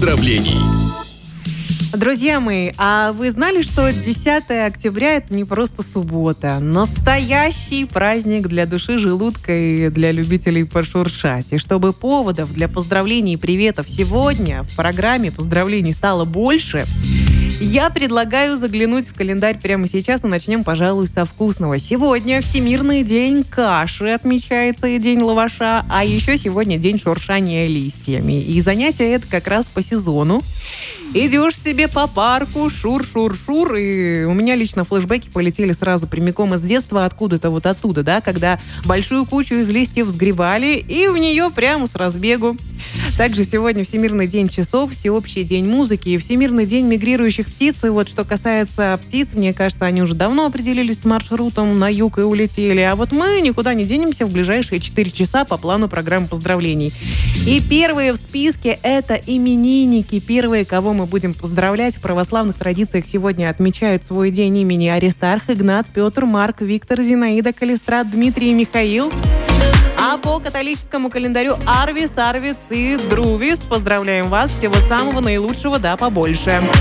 поздравлений. Друзья мои, а вы знали, что 10 октября – это не просто суббота? Настоящий праздник для души, желудка и для любителей пошуршать. И чтобы поводов для поздравлений и приветов сегодня в программе поздравлений стало больше, я предлагаю заглянуть в календарь прямо сейчас и начнем, пожалуй, со вкусного. Сегодня Всемирный день каши отмечается и день лаваша, а еще сегодня день шуршания листьями. И занятие это как раз по сезону. Идешь себе по парку, шур-шур-шур, и у меня лично флешбеки полетели сразу прямиком из детства, откуда-то вот оттуда, да, когда большую кучу из листьев сгребали и в нее прямо с разбегу. Также сегодня Всемирный день часов, Всеобщий день музыки и Всемирный день мигрирующих птиц. И вот что касается птиц, мне кажется, они уже давно определились с маршрутом на юг и улетели. А вот мы никуда не денемся в ближайшие 4 часа по плану программы поздравлений. И первые в списке – это именинники. Первые, кого мы будем поздравлять в православных традициях, сегодня отмечают свой день имени Аристарх, Игнат, Петр, Марк, Виктор, Зинаида, Калистрат, Дмитрий и Михаил. А по католическому календарю Арвис, Арвиц и Друвис. Поздравляем вас. Всего самого наилучшего, да побольше.